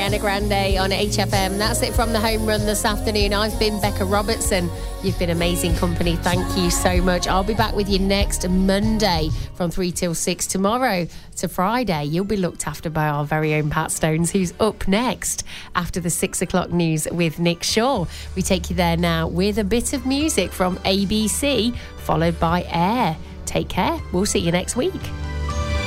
Ariana Grande on HFM. That's it from the home run this afternoon. I've been Becca Robertson. You've been amazing company. Thank you so much. I'll be back with you next Monday from 3 till 6. Tomorrow to Friday, you'll be looked after by our very own Pat Stones, who's up next after the 6 o'clock news with Nick Shaw. We take you there now with a bit of music from ABC, followed by Air. Take care. We'll see you next week.